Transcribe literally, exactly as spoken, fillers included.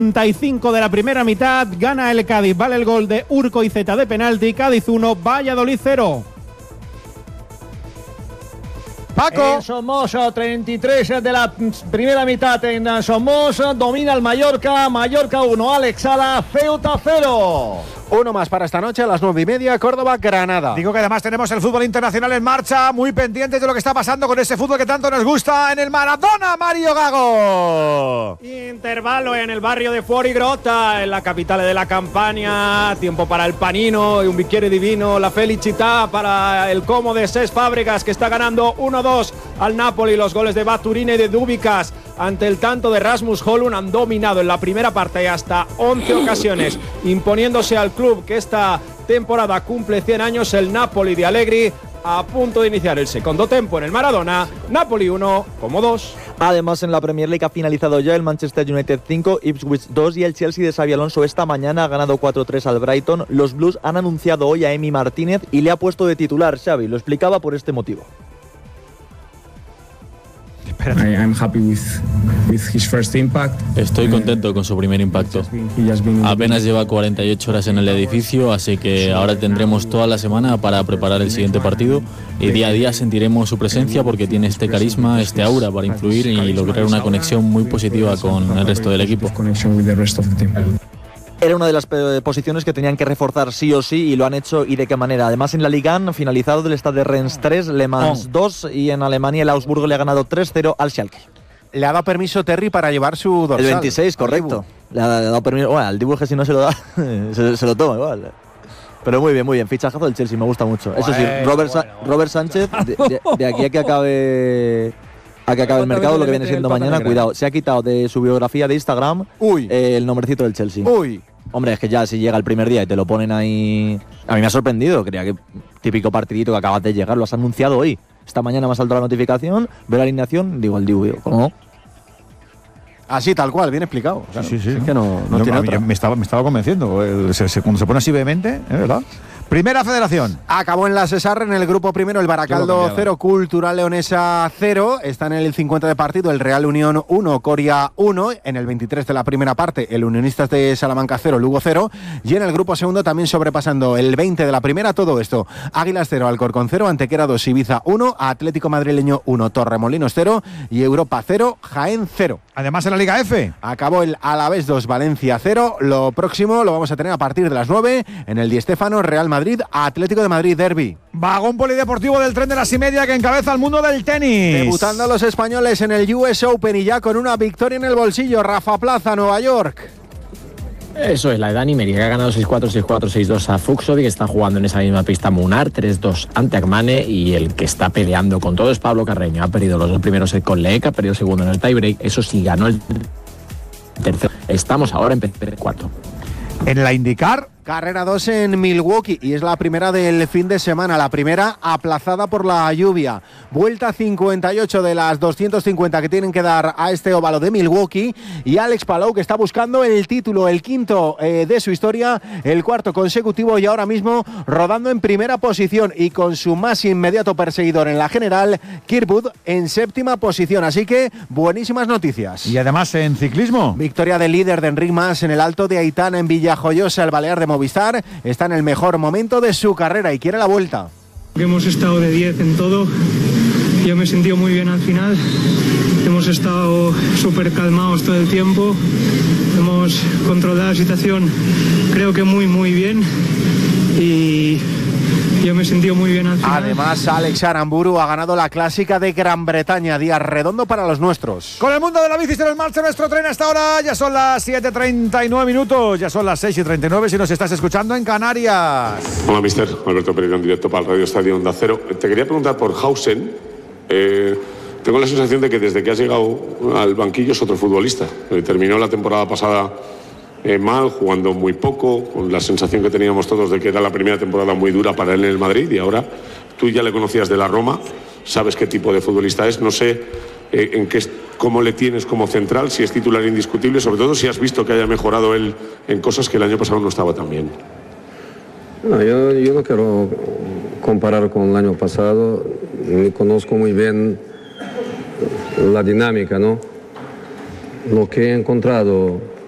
treinta y cinco de la primera mitad, gana el Cádiz, vale el gol de Urco y Zeta de penalti. Cádiz uno, Valladolid cero. Paco. En Somos, treinta y tres de la primera mitad en Somos, domina el Mallorca, Mallorca uno, Alex Sala, Ceuta cero. Uno más para esta noche a las nueve y media, Córdoba, Granada. Digo que además tenemos el fútbol internacional en marcha, muy pendientes de lo que está pasando con ese fútbol que tanto nos gusta en el Maradona, Mario Gago. Intervalo en el barrio de Fuorigrotta, en la capital de la Campania. Tiempo para el panino y un bicchiere divino. La felicità para el Como de Cesc Fábregas, que está ganando uno dos al Napoli. Los goles de Baturina y de Dúbicas ante el tanto de Rasmus Højlund han dominado en la primera parte hasta once ocasiones, imponiéndose al club que esta temporada cumple cien años, el Napoli de Allegri, a punto de iniciar el segundo tiempo en el Maradona. Napoli uno, Como dos. Además, en la Premier League ha finalizado ya el Manchester United cinco, Ipswich dos, y el Chelsea de Xabi Alonso esta mañana ha ganado cuatro tres al Brighton. Los Blues han anunciado hoy a Emi Martínez y le ha puesto de titular. Xabi lo explicaba por este motivo. I, I'm happy with, with his first impact. Estoy contento con su primer impacto. Apenas lleva cuarenta y ocho horas en el edificio, así que ahora tendremos toda la semana para preparar el siguiente partido y día a día sentiremos su presencia porque tiene este carisma, este aura para influir y lograr una conexión muy positiva con el resto del equipo. Era una de las posiciones que tenían que reforzar sí o sí y lo han hecho, y de qué manera. Además, en la Liga han finalizado del Stade de Rennes tres, Le Mans dos, y en Alemania el Augsburgo le ha ganado tres cero al Schalke. Le ha dado permiso Terry para llevar su dorsal. El veintiséis, correcto. Le ha dado permiso. Bueno, al Dibu, que si no se lo da, se, se lo toma igual. Pero muy bien, muy bien. Fichajazo del Chelsea, me gusta mucho. Eso sí, Robert, Sa- Robert Sánchez, de, de, de aquí a que acabe... a que acabe el mercado, lo que viene siendo mañana, cuidado, se ha quitado de su biografía de Instagram Uy. Eh, el nombrecito del Chelsea. Uy. Hombre, es que ya si llega el primer día y te lo ponen ahí... A mí me ha sorprendido, creía que típico partidito que acabas de llegar, lo has anunciado hoy. Esta mañana me ha saltado la notificación, veo la alineación, digo al Dibu, digo, ¿cómo? Así, tal cual, bien explicado. Claro. Sí, sí, sí. Es que no, no Yo, tiene a mí otra. Me estaba, me estaba convenciendo. Eh, se, se, cuando se pone así vehemente, es verdad. Primera Federación. Acabó en la Cesar, en el grupo primero, el Baracaldo cero, Cultural Leonesa cero. Está en el cincuenta de partido, el Real Unión uno, Coria uno. En el veintitrés de la primera parte, el Unionistas de Salamanca cero, Lugo cero. Y en el grupo segundo, también sobrepasando el veinte de la primera, todo esto. Águilas cero, Alcorcón cero, Antequera dos, Ibiza uno, Atlético Madrileño uno, Torremolinos cero y Europa cero, Jaén cero. Además, en la Liga F. Acabó el Alavés dos, Valencia cero. Lo próximo lo vamos a tener a partir de las nueve en el Di Stéfano, Real Madrid, Atlético de Madrid, derbi. Vagón polideportivo del tren de las y media que encabeza el mundo del tenis. Debutando los españoles en el U S Open y ya con una victoria en el bolsillo. Rafa Plaza, Nueva York. Eso es, la de Dani Meri, que ha ganado seis cuatro, seis cuatro, seis dos a Fuxovic, que está jugando en esa misma pista Munar, tres dos ante Akmane, y el que está peleando con todo es Pablo Carreño. Ha perdido los dos primeros sets con Leek, ha perdido el segundo en el tiebreak, eso sí, ganó el tercero. Estamos ahora en el cuarto. En la IndyCar, Carrera dos en Milwaukee y es la primera del fin de semana, la primera aplazada por la lluvia. Vuelta cincuenta y ocho de las doscientos cincuenta que tienen que dar a este óvalo de Milwaukee, y Alex Palou, que está buscando el título, el quinto eh, de su historia, el cuarto consecutivo, y ahora mismo rodando en primera posición y con su más inmediato perseguidor en la general, Kirkwood, en séptima posición. Así que buenísimas noticias. y además en ciclismo. Victoria del líder de Enric Mas en el Alto de Aitana en Villajoyosa, el Balear de Movistar está en el mejor momento de su carrera y quiere la vuelta. Hemos estado de diez en todo, yo me he sentido muy bien al final, hemos estado súper calmados todo el tiempo, hemos controlado la situación creo que muy muy bien y yo me he sentido muy bien al final. Además, Alex Aramburu ha ganado la clásica de Gran Bretaña, día redondo para los nuestros. Con el mundo de la bici se nos marcha nuestro tren hasta ahora. Ya son las siete treinta y nueve minutos, ya son las seis y treinta y nueve si nos estás escuchando en Canarias. Hola, mister. Alberto Pereira en directo para el Radio Estadio Onda Cero. Te quería preguntar por Hausen. Eh, tengo la sensación de que desde que has llegado al banquillo es otro futbolista. Eh, terminó la temporada pasada Eh, mal, jugando muy poco, con la sensación que teníamos todos de que era la primera temporada muy dura para él en el Madrid, y ahora tú ya le conocías de la Roma, sabes qué tipo de futbolista es, no sé eh, en qué, cómo le tienes como central, si es titular indiscutible, sobre todo si has visto que haya mejorado él en cosas que el año pasado no estaba tan bien. No, yo, yo no quiero comparar con el año pasado, ni conozco muy bien la dinámica, ¿no? Lo que he encontrado